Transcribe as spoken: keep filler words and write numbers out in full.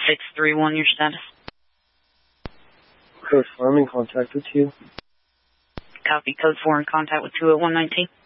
six three one, your status. Code four, I'm in contact with you. Copy. Code four in contact with two oh one nineteen.